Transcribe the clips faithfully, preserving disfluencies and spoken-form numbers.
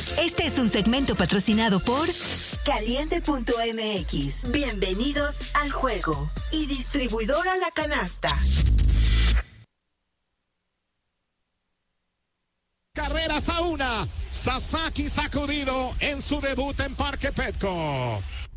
Este es un segmento patrocinado por Caliente punto M X. Bienvenidos al juego. Y distribuidora La Canasta. Carreras a una. Sasaki sacudido en su debut en Parque Petco.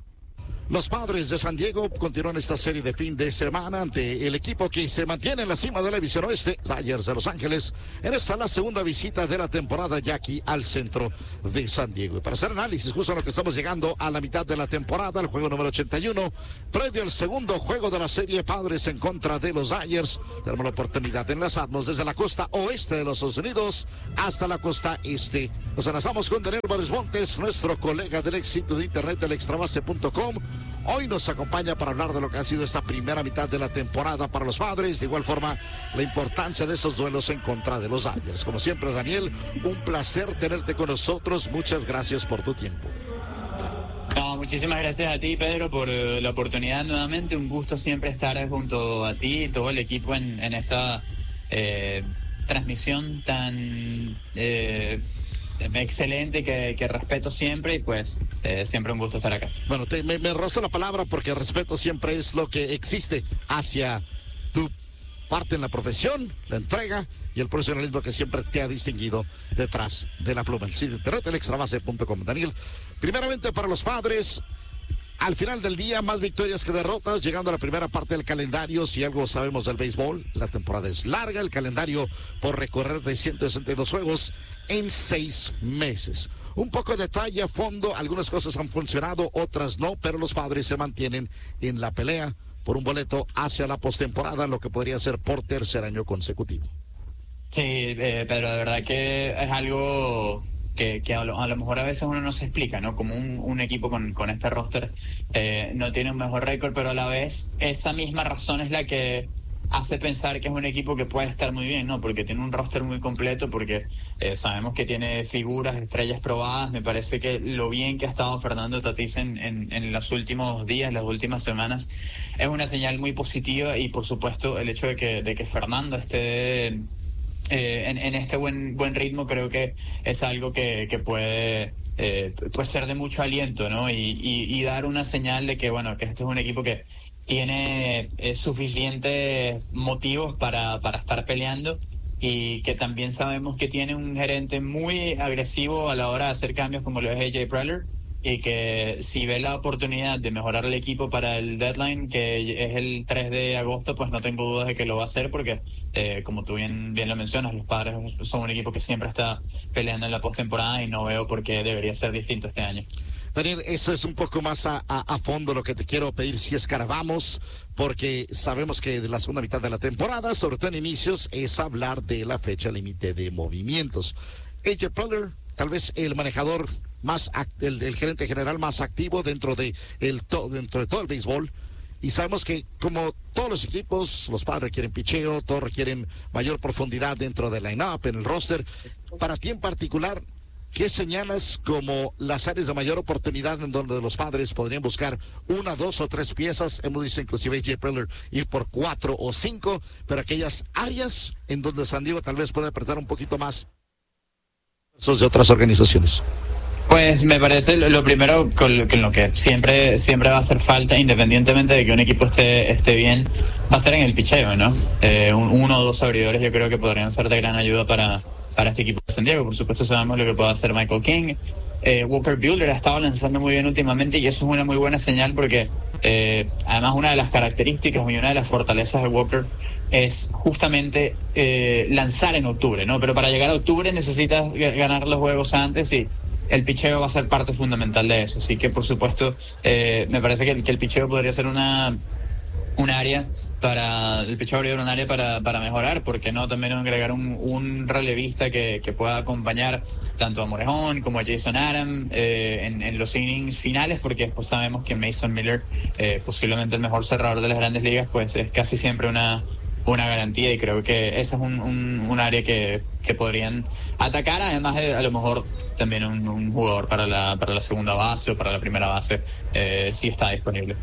Los Padres de San Diego continúan esta serie de fin de semana ante el equipo que se mantiene en la cima de la división oeste, Dodgers de Los Ángeles. En esta la segunda visita de la temporada ya aquí al centro de San Diego. Y para hacer análisis, justo a lo que estamos llegando a la mitad de la temporada, el juego número ochenta y uno, previo al segundo juego de la serie Padres en contra de los Dodgers. Tenemos la oportunidad de enlazarnos desde la costa oeste de los Estados Unidos hasta la costa este. Nos enlazamos con Daniel Álvarez Montes, nuestro colega del éxito de internet del extrabase punto com. Hoy nos acompaña para hablar de lo que ha sido esta primera mitad de la temporada para los Padres. De igual forma, la importancia de esos duelos en contra de los Dodgers. Como siempre, Daniel, un placer tenerte con nosotros. Muchas gracias por tu tiempo. No, muchísimas gracias a ti, Pedro, por uh, la oportunidad nuevamente. Un gusto siempre estar junto a ti y todo el equipo en, en esta eh, transmisión tan... Eh, excelente, que, que respeto siempre y pues eh, siempre un gusto estar acá. Bueno, te, me, me rozo la palabra porque el respeto siempre es lo que existe hacia tu parte en la profesión, la entrega y el profesionalismo que siempre te ha distinguido detrás de la pluma. El sitio de internet, el extrabase punto com. Daniel, primeramente para los Padres, al final del día, más victorias que derrotas, llegando a la primera parte del calendario. Si algo sabemos del béisbol, la temporada es larga, el calendario por recorrer de ciento sesenta y dos juegos en seis meses. Un poco de detalle a fondo, algunas cosas han funcionado, otras no, pero los Padres se mantienen en la pelea por un boleto hacia la postemporada, lo que podría ser por tercer año consecutivo. Sí, eh, pero de verdad que es algo... Que, que a, lo, a lo mejor a veces uno no se explica, ¿no? Como un, un equipo con, con este roster eh, no tiene un mejor récord, pero a la vez esa misma razón es la que hace pensar que es un equipo que puede estar muy bien, ¿no? Porque tiene un roster muy completo, porque eh, sabemos que tiene figuras, estrellas probadas. Me parece que lo bien que ha estado Fernando Tatis en, en, en los últimos días, las últimas semanas, es una señal muy positiva. Y por supuesto el hecho de que, de que Fernando esté... Eh, en, en este buen buen ritmo, creo que es algo que, que puede eh, puede ser de mucho aliento, ¿no? Y, y, y dar una señal de que, bueno, que este es un equipo que tiene eh, suficientes motivos para, para estar peleando, y que también sabemos que tiene un gerente muy agresivo a la hora de hacer cambios como lo es A J Preller, y que si ve la oportunidad de mejorar el equipo para el deadline, que es el tres de agosto, pues no tengo dudas de que lo va a hacer, porque eh, como tú bien, bien lo mencionas, los Padres son un equipo que siempre está peleando en la postemporada y no veo por qué debería ser distinto este año. Daniel, eso es un poco más a, a, a fondo lo que te quiero pedir si escarbamos, porque sabemos que de la segunda mitad de la temporada, sobre todo en inicios, es hablar de la fecha límite de movimientos. A J Preller, tal vez el manejador más el, el gerente general más activo dentro de el to, dentro de todo el béisbol, y sabemos que como todos los equipos, los Padres requieren picheo, todos requieren mayor profundidad dentro del line-up, en el roster. Para ti en particular, ¿qué señalas como las áreas de mayor oportunidad en donde los Padres podrían buscar una, dos o tres piezas? Hemos visto inclusive A J Preller ir por cuatro o cinco, pero aquellas áreas en donde San Diego tal vez puede apretar un poquito más de otras organizaciones. Pues me parece lo, lo primero con lo, con lo que siempre siempre va a hacer falta, independientemente de que un equipo esté esté bien, va a ser en el picheo, ¿no? Eh, un, uno o dos abridores yo creo que podrían ser de gran ayuda para, para este equipo de San Diego. Por supuesto sabemos lo que puede hacer Michael King. Eh, Walker Buehler ha estado lanzando muy bien últimamente, y eso es una muy buena señal, porque eh, además una de las características y una de las fortalezas de Walker es justamente eh, lanzar en octubre, ¿no? Pero para llegar a octubre necesitas ganar los juegos antes, y el picheo va a ser parte fundamental de eso. Así que, por supuesto, eh, me parece que el, que el picheo podría ser una un área para el picheo abridor, un área para, para mejorar, porque no también agregar un, un relevista que, que pueda acompañar tanto a Morejón como a Jason Adam eh, en, en los innings finales, porque pues sabemos que Mason Miller, eh, posiblemente el mejor cerrador de las Grandes Ligas, pues es casi siempre una una garantía, y creo que esa es un, un, un área que, que podrían atacar, además de a lo mejor también un, un jugador para la para la segunda base o para la primera base, eh, si está disponible.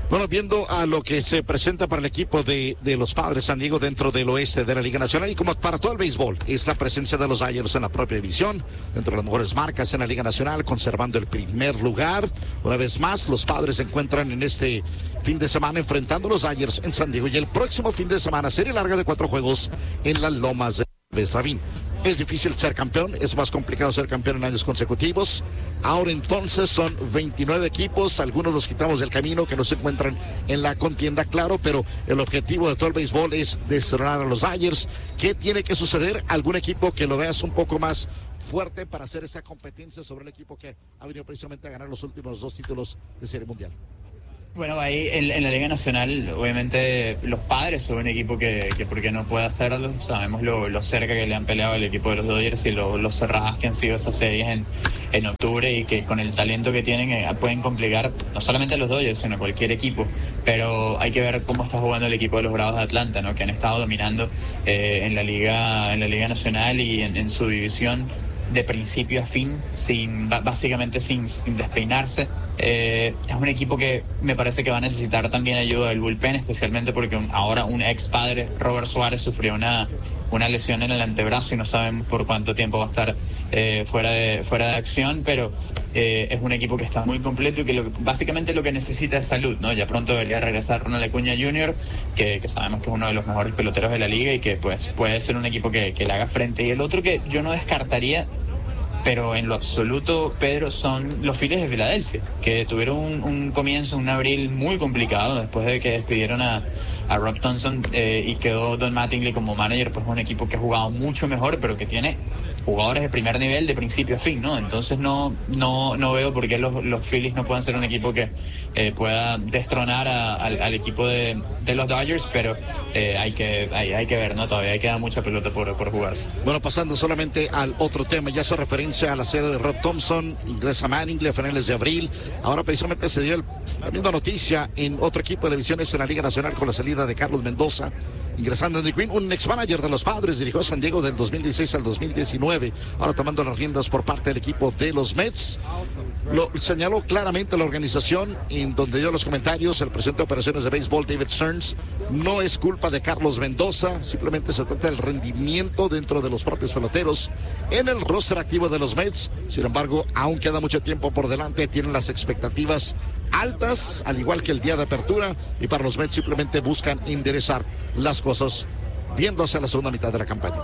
Bueno, viendo a lo que se presenta para el equipo de, de los Padres San Diego dentro del oeste de la Liga Nacional y como para todo el béisbol, es la presencia de los Dodgers en la propia división, dentro de las mejores marcas en la Liga Nacional, conservando el primer lugar. Una vez más, los Padres se encuentran en este fin de semana enfrentando a los Dodgers en San Diego y el próximo fin de semana serie larga de cuatro juegos en las Lomas de Rabín. Es difícil ser campeón, es más complicado ser campeón en años consecutivos. Ahora entonces son veintinueve equipos, algunos los quitamos del camino que no se encuentran en la contienda, claro, pero el objetivo de todo el béisbol es destronar a los Dodgers. ¿Qué tiene que suceder? ¿Algún equipo que lo veas un poco más fuerte para hacer esa competencia sobre el equipo que ha venido precisamente a ganar los últimos dos títulos de Serie Mundial? Bueno, ahí en, en la Liga Nacional, obviamente los Padres son un equipo que, que porque no puede hacerlo. Sabemos lo, lo cerca que le han peleado el equipo de los Dodgers y lo, lo cerradas que han sido esas series en, en octubre y que con el talento que tienen eh, pueden complicar no solamente a los Dodgers, sino a cualquier equipo. Pero hay que ver cómo está jugando el equipo de los Bravos de Atlanta, ¿no? Que han estado dominando eh, en la Liga, en la Liga Nacional y en, en su división de principio a fin, sin básicamente sin, sin despeinarse. Eh, es un equipo que me parece que va a necesitar también ayuda del bullpen, especialmente porque un, ahora un ex padre, Robert Suárez, sufrió una, una lesión en el antebrazo y no sabemos por cuánto tiempo va a estar eh, fuera de fuera de acción, pero eh, es un equipo que está muy completo y que lo, básicamente lo que necesita es salud, ¿no? Ya pronto debería regresar Ronald Acuña junior, que, que sabemos que es uno de los mejores peloteros de la liga y que pues puede ser un equipo que, que le haga frente. Y el otro que yo no descartaría, pero en lo absoluto, Pedro, son los Phillies de Filadelfia, que tuvieron un, un comienzo, un abril muy complicado después de que despidieron a, a Rob Thompson eh, y quedó Don Mattingly como manager. Pues un equipo que ha jugado mucho mejor, pero que tiene jugadores de primer nivel de principio a fin, ¿no? Entonces no no no veo por qué los, los Phillies no puedan ser un equipo que eh, pueda destronar a, al, al equipo de, de los Dodgers, pero eh, hay que hay, hay que ver, ¿no? Todavía queda mucha pelota por, por jugarse. Bueno, pasando solamente al otro tema, ya hace referencia a la serie de Rob Thompson, ingresa Mattingly a finales de abril. Ahora precisamente se dio el, la misma noticia en otro equipo de divisiones en la Liga Nacional con la salida de Carlos Mendoza, ingresando Andy Green, un ex manager de los Padres, dirigió a San Diego del dos mil dieciséis al dos mil diecinueve, ahora tomando las riendas por parte del equipo de los Mets. Lo señaló claramente la organización, en donde dio los comentarios el presidente de operaciones de béisbol, David Stearns. No es culpa de Carlos Mendoza, simplemente se trata del rendimiento dentro de los propios peloteros en el roster activo de los Mets. Sin embargo, aún queda mucho tiempo por delante, tienen las expectativas altas, al igual que el día de apertura, y para los Mets simplemente buscan enderezar las cosas viendo hacia la segunda mitad de la campaña.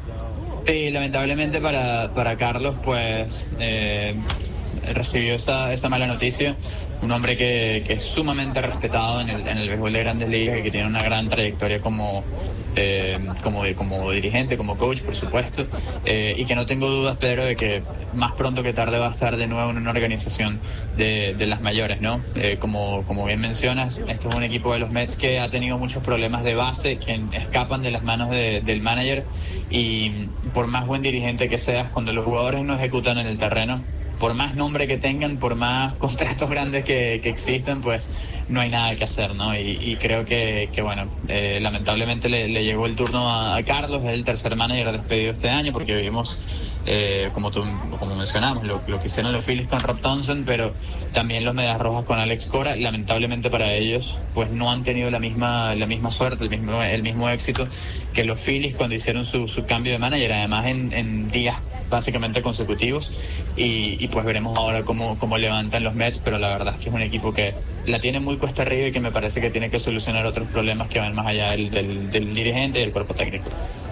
Sí, lamentablemente para, para Carlos, pues eh, recibió esa, esa mala noticia. Un hombre que, que es sumamente respetado en el, en el béisbol de Grandes Ligas y que tiene una gran trayectoria como, eh, como, como dirigente, como coach, por supuesto, eh, y que no tengo dudas, Pedro, de que más pronto que tarde va a estar de nuevo en una organización de, de las mayores, ¿no? Eh, como, como bien mencionas, este es un equipo de los Mets que ha tenido muchos problemas de base que escapan de las manos de, del manager, y por más buen dirigente que seas, cuando los jugadores no ejecutan en el terreno, por más nombre que tengan, por más contratos grandes que, que existan, pues no hay nada que hacer, ¿no? Y, y creo que, que bueno, eh, lamentablemente le, le llegó el turno a, a Carlos, es el tercer manager despedido este año, porque vimos, eh, como tú, como mencionamos, lo, lo que hicieron los Phillies con Rob Thompson, pero también los Medias Rojas con Alex Cora. Lamentablemente para ellos, pues no han tenido la misma la misma suerte, el mismo el mismo éxito que los Phillies cuando hicieron su, su cambio de manager, además en, en días básicamente consecutivos, y, y pues veremos ahora cómo, cómo levantan los Mets, pero la verdad es que es un equipo que la tiene muy cuesta arriba y que me parece que tiene que solucionar otros problemas que van más allá del, del, del dirigente y del cuerpo técnico.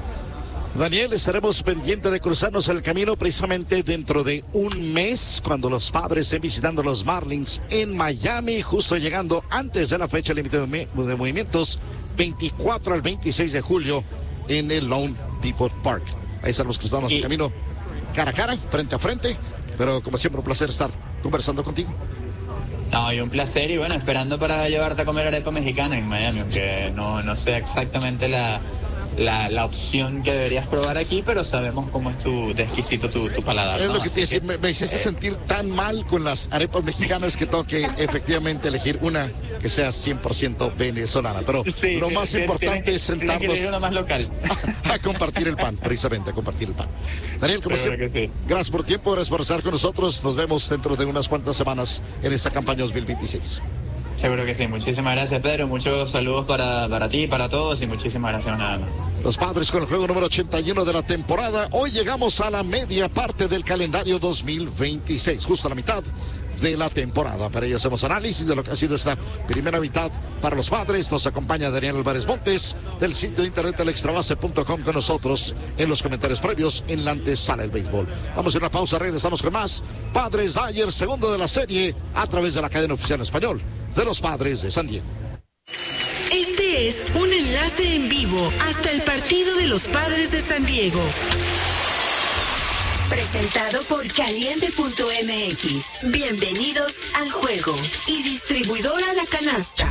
Daniel, estaremos pendientes de cruzarnos el camino precisamente dentro de un mes, cuando los Padres estén visitando a los Marlins en Miami, justo llegando antes de la fecha límite de, de movimientos, veinticuatro al veintiséis de julio en el Lone Depot Park. Ahí estaremos cruzando y... el camino cara a cara, frente a frente, pero como siempre un placer estar conversando contigo. No, y un placer, y bueno, esperando para llevarte a comer arepa mexicana en Miami, aunque no, no sea exactamente la, la, la opción que deberías probar aquí, pero sabemos cómo es tu, de exquisito tu, tu paladar, es ¿no? Lo que te decía, que, me, me hiciste eh... sentir tan mal con las arepas mexicanas que tengo que efectivamente elegir una que sea cien por ciento venezolana, pero sí, lo más sí, importante tiene, es sentarnos una más local. A, a compartir el pan, precisamente, a compartir el pan. Daniel, como siempre, sí. Gracias por el tiempo, gracias por estar con nosotros. Nos vemos dentro de unas cuantas semanas en esta campaña dos mil veintiséis. Seguro que sí. Muchísimas gracias, Pedro. Muchos saludos para, para ti, para todos y muchísimas gracias una vez más. Los Padres con el juego número ochenta y uno de la temporada. Hoy llegamos a la media parte del calendario dos mil veintiséis, justo a la mitad de la temporada. Para ello hacemos análisis de lo que ha sido esta primera mitad para los Padres. Nos acompaña Daniel Álvarez Montes del sitio de internet el extrabase punto com con nosotros en los comentarios previos en la antesala del béisbol. Vamos a una pausa, regresamos con más. Padres Dodgers, segundo de la serie a través de la cadena oficial en español de los Padres de San Diego. Este es un enlace en vivo hasta el partido de los Padres de San Diego. Presentado por Caliente punto M X. Bienvenidos al juego. Y distribuidora La Canasta.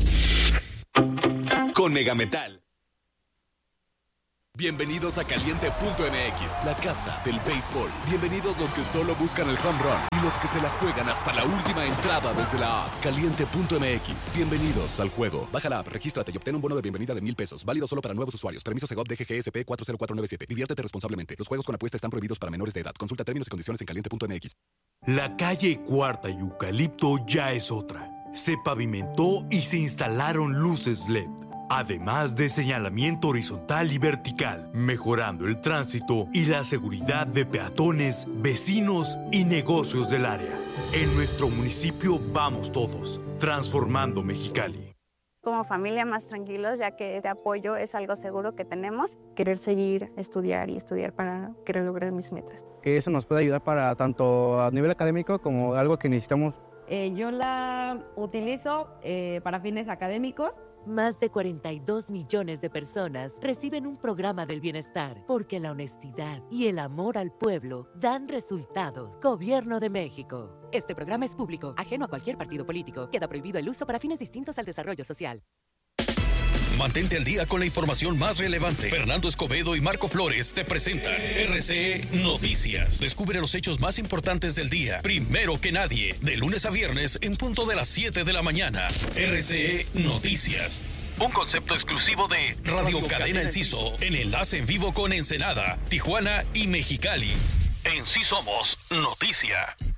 Con Megametal. Bienvenidos a Caliente punto M X, la casa del béisbol. Bienvenidos los que solo buscan el home run y los que se la juegan hasta la última entrada desde la app. Caliente punto M X. Bienvenidos al juego. Baja la app, regístrate y obtén un bono de bienvenida de mil pesos. Válido solo para nuevos usuarios. Permiso Segov D G G S P cuatro cero cuatro nueve siete. Diviértete responsablemente. Los juegos con apuesta están prohibidos para menores de edad. Consulta términos y condiciones en Caliente punto M X. La calle Cuarta y Eucalipto ya es otra. Se pavimentó y se instalaron luces L E D. Además de señalamiento horizontal y vertical, mejorando el tránsito y la seguridad de peatones, vecinos y negocios del área. En nuestro municipio vamos todos, transformando Mexicali. Como familia más tranquilos, ya que este apoyo es algo seguro que tenemos. Querer seguir, estudiar y estudiar para querer lograr mis metas. Que eso nos puede ayudar para tanto a nivel académico como algo que necesitamos. Eh, yo la utilizo eh, para fines académicos. Más de cuarenta y dos millones de personas reciben un programa del bienestar porque la honestidad y el amor al pueblo dan resultados. Gobierno de México. Este programa es público, ajeno a cualquier partido político. Queda prohibido el uso para fines distintos al desarrollo social. Mantente al día con la información más relevante. Fernando Escobedo y Marco Flores te presentan R C E Noticias. Descubre los hechos más importantes del día, primero que nadie, de lunes a viernes en punto de las siete de la mañana. R C E Noticias. Un concepto exclusivo de Radio Cadena Enciso, en enlace en vivo con Ensenada, Tijuana y Mexicali. En Sí Somos Noticia.